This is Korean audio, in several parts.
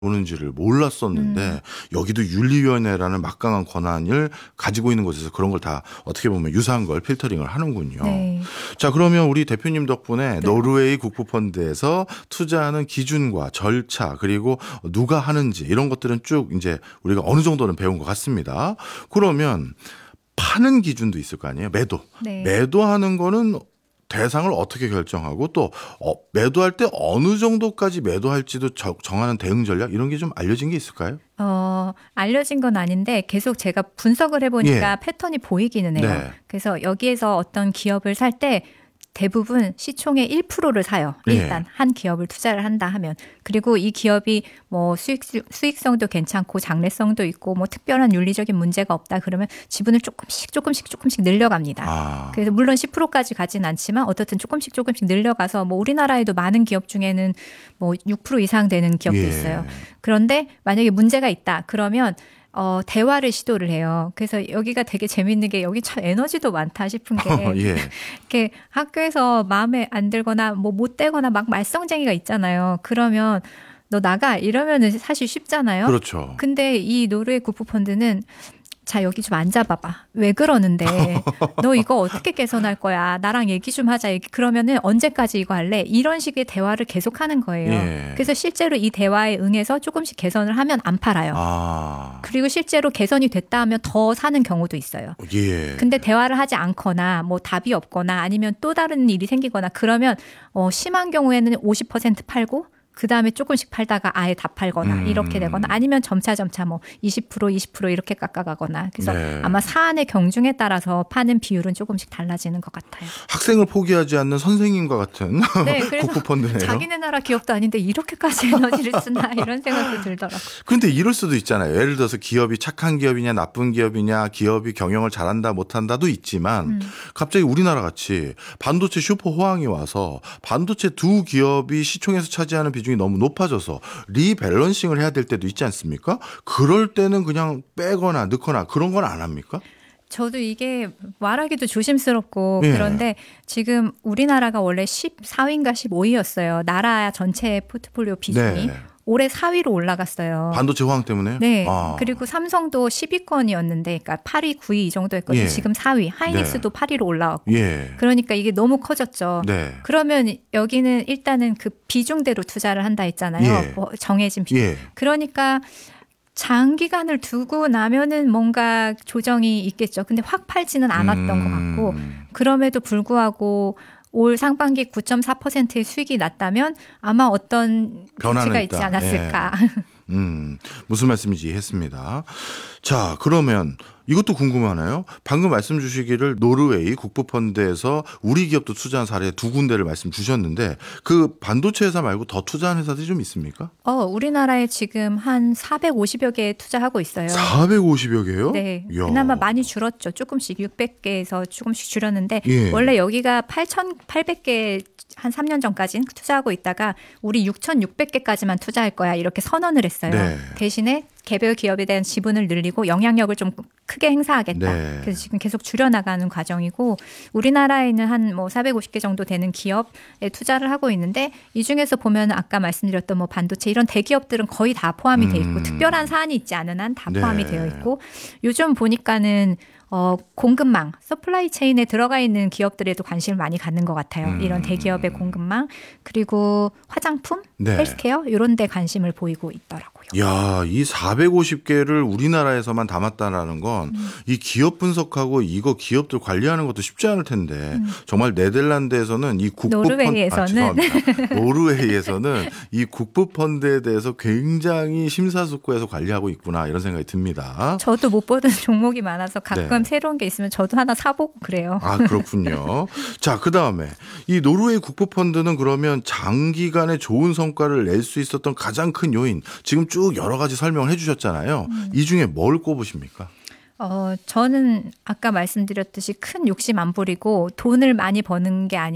오는지를 몰랐었는데 여기도 윤리위원회라는 막강한 권한을 가지고 있는 곳에서 그런 걸 다 어떻게 보면 유사한 걸 필터링을 하는군요. 네. 자, 그러면 우리 대표님 덕분에 노르웨이 국부펀드에서 투자하는 기준과 절차 그리고 누가 하는지 이런 것들은 쭉 이제 우리가 어느 정도는 배운 것 같습니다. 그러면 파는 기준도 있을 거 아니에요? 매도. 네. 매도하는 거는 대상을 어떻게 결정하고 또 매도할 때 어느 정도까지 매도할지도 정하는 대응 전략 이런 게 좀 알려진 게 있을까요? 알려진 건 아닌데 계속 제가 분석을 해보니까 예. 패턴이 보이기는 해요. 네. 그래서 여기에서 어떤 기업을 살 때 대부분 시총의 1%를 사요. 일단 한 기업을 투자를 한다 하면. 그리고 이 기업이 뭐 수익성도 괜찮고 장래성도 있고 뭐 특별한 윤리적인 문제가 없다 그러면 지분을 조금씩 늘려갑니다. 그래서 물론 10%까지 가진 않지만 어떻든 조금씩 늘려가서 뭐 우리나라에도 많은 기업 중에는 뭐 6% 이상 되는 기업도 있어요. 그런데 만약에 문제가 있다 그러면 대화를 시도를 해요. 그래서 여기가 되게 재밌는 게 여기 참 에너지도 많다 싶은 게 이렇게 학교에서 마음에 안 들거나 뭐 못 되거나 막 말썽쟁이가 있잖아요. 그러면 너 나가 이러면은 사실 쉽잖아요. 그렇죠. 근데 이 노르웨이 국부펀드는 자 여기 좀 앉아봐봐. 왜 그러는데 너 이거 어떻게 개선할 거야. 나랑 얘기 좀 하자. 그러면은 언제까지 이거 할래. 이런 식의 대화를 계속하는 거예요. 그래서 실제로 이 대화에 응해서 조금씩 개선을 하면 안 팔아요. 그리고 실제로 개선이 됐다 하면 더 사는 경우도 있어요. 근데 대화를 하지 않거나 뭐 답이 없거나 아니면 또 다른 일이 생기거나 그러면 심한 경우에는 50% 팔고 그 다음에 조금씩 팔다가 아예 다 팔거나 이렇게 되거나 아니면 점차 뭐 20% 이렇게 깎아가거나 그래서 아마 사안의 경중에 따라서 파는 비율은 조금씩 달라지는 것 같아요. 학생을 포기하지 않는 선생님과 같은 국부펀드네요. 자기네 나라 기업도 아닌데 이렇게까지 에너지를 쓰나 이런 생각도 들더라고요. 그런데 이럴 수도 있잖아요. 예를 들어서 기업이 착한 기업이냐 나쁜 기업이냐 기업이 경영을 잘한다 못한다도 있지만 갑자기 우리나라 같이 반도체 슈퍼 호황이 와서 반도체 두 기업이 시총에서 차지하는 비중이 너무 높아져서 리밸런싱을 해야 될 때도 있지 않습니까? 그럴 때는 그냥 빼거나 넣거나 그런 건 안 합니까? 저도 이게 말하기도 조심스럽고 그런데 지금 우리나라가 원래 14위인가 15위였어요. 나라 전체 포트폴리오 비중이. 올해 4위로 올라갔어요. 반도체 호황 때문에요? 네. 그리고 삼성도 10위권이었는데 그러니까 8위, 9위 이 정도 했거든요. 지금 4위. 하이닉스도 8위로 올라왔고. 그러니까 이게 너무 커졌죠. 그러면 여기는 일단은 그 비중대로 투자를 한다 했잖아요. 뭐 정해진 비중. 그러니까 장기간을 두고 나면은 뭔가 조정이 있겠죠. 근데 확 팔지는 않았던 것 같고 그럼에도 불구하고 올 상반기 9.4%의 수익이 났다면 아마 어떤 변화가 있지 않았을까. 무슨 말씀인지 이해했습니다. 자, 그러면 이것도 궁금하네요. 방금 말씀 주시기를 노르웨이 국부펀드에서 우리 기업도 투자한 사례 두 군데를 말씀 주셨는데 그 반도체 회사 말고 더 투자한 회사들이 좀 있습니까? 우리나라에 지금 한 450여 개 투자하고 있어요. 450여 개요? 네. 그나마 많이 줄었죠. 조금씩 600개에서 조금씩 줄였는데 원래 여기가 8,800개 한 3년 전까지는 투자하고 있다가 우리 6,600개까지만 투자할 거야 이렇게 선언을 했어요. 대신에 개별 기업에 대한 지분을 늘리고 영향력을 좀 크게 행사하겠다. 그래서 지금 계속 줄여나가는 과정이고 우리나라에는 한 뭐 450개 정도 되는 기업에 투자를 하고 있는데 이 중에서 보면 아까 말씀드렸던 뭐 반도체 이런 대기업들은 거의 다 포함이 돼 있고 특별한 사안이 있지 않은 한 다 포함이 되어 있고 요즘 보니까는 공급망, 서플라이 체인에 들어가 있는 기업들에도 관심을 많이 갖는 것 같아요. 이런 대기업의 공급망, 그리고 화장품, 헬스케어 이런 데 관심을 보이고 있더라고요. 야, 이 450개를 우리나라에서만 담았다라는 건 이 기업 분석하고 이거 기업들 관리하는 것도 쉽지 않을 텐데 정말 네덜란드에서는 이 노르웨이에서는 이 국부펀드에 대해서 굉장히 심사숙고해서 관리하고 있구나 이런 생각이 듭니다. 저도 못 보던 종목이 많아서 가끔 새로운 게 있으면 저도 하나 사보고 그래요. 아, 그렇군요. 자, 그다음에 이 노르웨이 국부펀드는 그러면 장기간의 좋은 성과를 낼 수 있었던 가장 큰 요인 지금 쭉 여러 가지 설명을 해 주셨잖아요. 이 중에 뭘 꼽으십니까? 저는 아까 말씀드렸듯이 큰 욕심 안 부리고 돈을 많이 버는 게 아니라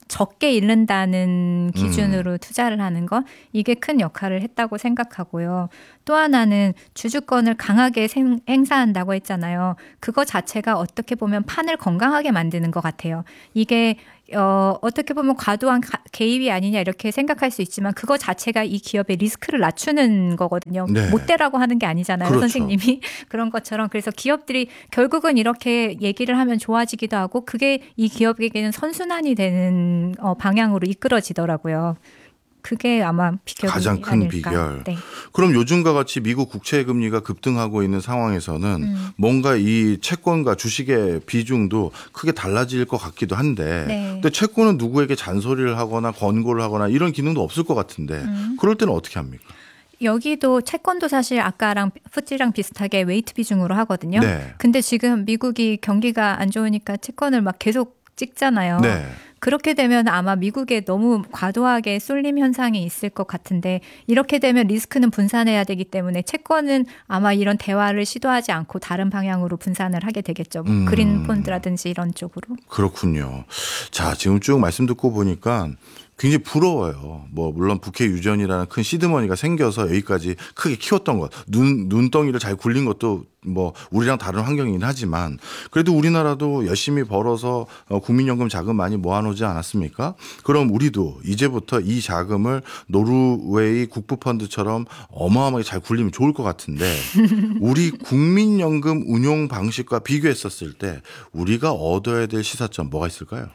적게 잃는다는 기준으로 투자를 하는 것, 이게 큰 역할을 했다고 생각하고요. 또 하나는 주주권을 강하게 행사한다고 했잖아요. 그거 자체가 어떻게 보면 판을 건강하게 만드는 것 같아요. 이게 어떻게 보면 과도한 개입이 아니냐 이렇게 생각할 수 있지만 그거 자체가 이 기업의 리스크를 낮추는 거거든요. 네. 못 되라고 하는 게 아니잖아요. 그렇죠. 선생님이. 그런 것처럼. 그래서 기업들이 결국은 이렇게 얘기를 하면 좋아지기도 하고 그게 이 기업에게는 선순환이 되는 방향으로 이끌어지더라고요. 그게 아마 비결이 가장 큰 아닐까. 비결. 네. 그럼 요즘과 같이 미국 국채 금리가 급등하고 있는 상황에서는 뭔가 이 채권과 주식의 비중도 크게 달라질 것 같기도 한데 네. 근데 채권은 누구에게 잔소리를 하거나 권고를 하거나 이런 기능도 없을 것 같은데 그럴 때는 어떻게 합니까? 여기도 채권도 사실 아까랑 푸찌랑 비슷하게 웨이트 비중으로 하거든요. 네. 근데 지금 미국이 경기가 안 좋으니까 채권을 막 계속 찍잖아요. 네. 그렇게 되면 아마 미국에 너무 과도하게 쏠림 현상이 있을 것 같은데 이렇게 되면 리스크는 분산해야 되기 때문에 채권은 아마 이런 대화를 시도하지 않고 다른 방향으로 분산을 하게 되겠죠. 뭐 그린 펀드라든지 이런 쪽으로. 그렇군요. 자, 지금 쭉 말씀 듣고 보니까 굉장히 부러워요. 뭐 물론 북해 유전이라는 큰 시드머니가 생겨서 여기까지 크게 키웠던 것, 눈덩이를 잘 굴린 것도 뭐 우리랑 다른 환경이긴 하지만 그래도 우리나라도 열심히 벌어서 국민연금 자금 많이 모아놓지 않았습니까? 그럼 우리도 이제부터 이 자금을 노르웨이 국부펀드처럼 어마어마하게 잘 굴리면 좋을 것 같은데 우리 국민연금 운용 방식과 비교했었을 때 우리가 얻어야 될 시사점 뭐가 있을까요?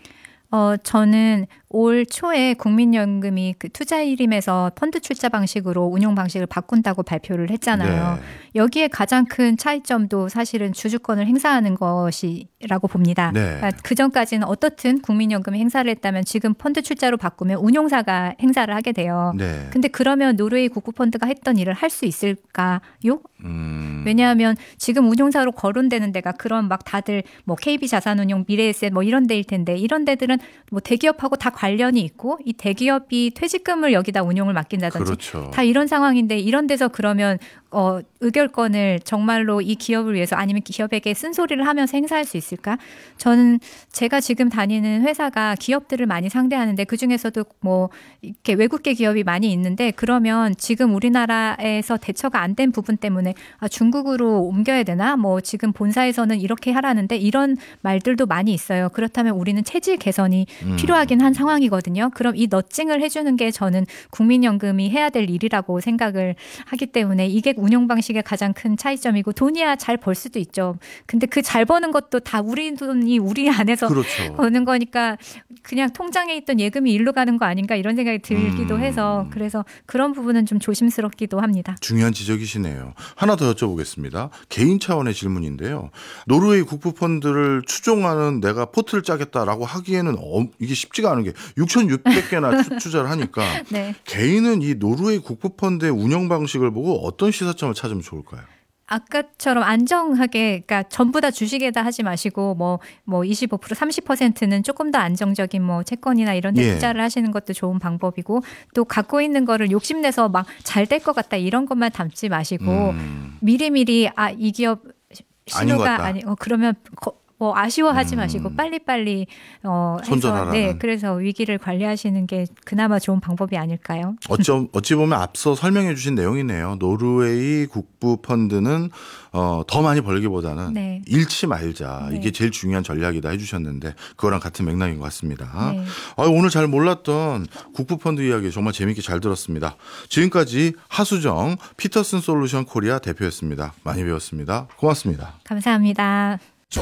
저는 올 초에 국민연금이 그 투자일임에서 펀드 출자 방식으로 운용 방식을 바꾼다고 발표를 했잖아요. 네. 여기에 가장 큰 차이점도 사실은 주주권을 행사하는 것이라고 봅니다. 네. 그러니까 그전까지는 어떻든 국민연금이 행사를 했다면 지금 펀드 출자로 바꾸면 운용사가 행사를 하게 돼요. 네. 근데 그러면 노르웨이 국부펀드가 했던 일을 할 수 있을까요? 왜냐하면 지금 운용사로 거론되는 데가 그런 막 다들 뭐 KB자산운용, 미래에셋 뭐 이런 데일 텐데 이런 데들은 뭐 대기업하고 다 관련이 있고 이 대기업이 퇴직금을 여기다 운용을 맡긴다든지 그렇죠. 다 이런 상황인데 이런 데서 그러면 의결권을 정말로 이 기업을 위해서 아니면 기업에게 쓴소리를 하면서 행사할 수 있을까? 저는 제가 지금 다니는 회사가 기업들을 많이 상대하는데 그중에서도 뭐 이렇게 외국계 기업이 많이 있는데 그러면 지금 우리나라에서 대처가 안 된 부분 때문에 중국으로 옮겨야 되나? 뭐 지금 본사에서는 이렇게 하라는데 이런 말들도 많이 있어요. 그렇다면 우리는 체질 개선이 필요하긴 한 상황이거든요. 그럼 이 너칭을 해주는 게 저는 국민연금이 해야 될 일이라고 생각을 하기 때문에 이게 운용 방식의 가장 큰 차이점이고 돈이야 잘 벌 수도 있죠. 근데 그 잘 버는 것도 다 우리 돈이 우리 안에서 그렇죠. 버는 거니까 그냥 통장에 있던 예금이 일로 가는 거 아닌가 이런 생각이 들기도 해서 그래서 그런 부분은 좀 조심스럽기도 합니다. 중요한 지적이시네요. 하나 더 여쭤보겠습니다. 개인 차원의 질문인데요. 노르웨이 국부펀드를 추종하는 내가 포트를 짜겠다라고 하기에는 이게 쉽지가 않은 게 6,600개나 투자를 하니까 네. 개인은 이 노르웨이 국부펀드의 운영 방식을 보고 어떤 시사점을 찾으면 좋을까요? 아까처럼 안정하게, 그러니까 전부 다 주식에다 하지 마시고 뭐 25%, 30%는 조금 더 안정적인 뭐 채권이나 이런 데 투자를 하시는 것도 좋은 방법이고 또 갖고 있는 거를 욕심내서 막 잘 될 것 같다 이런 것만 담지 마시고 미리미리 이 기업 신호가 그러면 뭐 아쉬워하지 마시고 빨리빨리 해서 손절하라는. 네, 그래서 위기를 관리하시는 게 그나마 좋은 방법이 아닐까요? 어찌 보면 앞서 설명해 주신 내용이네요. 노르웨이 국부펀드는 더 많이 벌기보다는 네. 잃지 말자. 네. 이게 제일 중요한 전략이다 해주셨는데 그거랑 같은 맥락인 것 같습니다. 네. 오늘 잘 몰랐던 국부펀드 이야기 정말 재미있게 잘 들었습니다. 지금까지 하수정 피터슨 솔루션 코리아 대표였습니다. 많이 배웠습니다. 고맙습니다. 감사합니다.